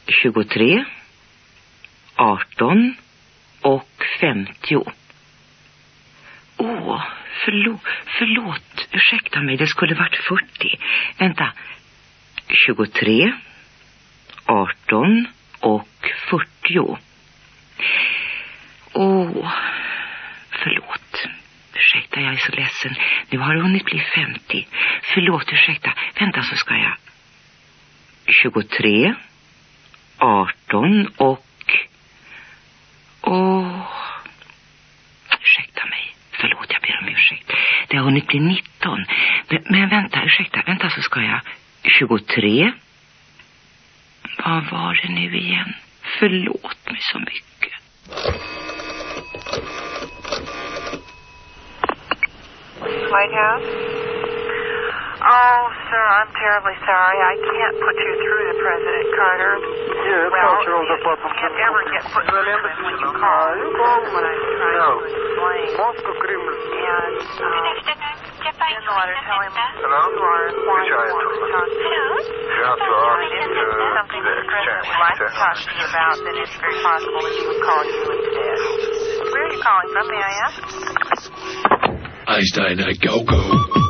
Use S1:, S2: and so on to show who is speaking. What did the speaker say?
S1: 23, 18 och 50. Förlåt, ursäkta mig, det skulle varit 40. Vänta, 23, 18 och 40. Förlåt. Ursäkta, jag är så ledsen. Nu har det hunnit bli 50. Förlåt, ursäkta. Vänta så ska jag. 23, 18 och... Ursäkta mig. Förlåt, jag ber om ursäkt. Det har hunnit bli 19. Men vänta, ursäkta. Vänta så ska jag. 23. Vad var det nu igen? Förlåt mig så mycket.
S2: White House? Oh, sir, I'm terribly sorry. I can't put you through to President Carter.
S3: Yeah, cultural department.
S2: You can't ever get put through to him when you call. What I'm trying to explain.
S3: Moscow Kremlin.
S2: And, in the letter, tell him
S3: Hello?
S2: you are why you want to talk to him.
S3: Yeah,
S2: If this is something that the President would like to talk to you about, then it's very possible that he would call you instead. Where are you calling from, may I ask?
S4: Einstein, go.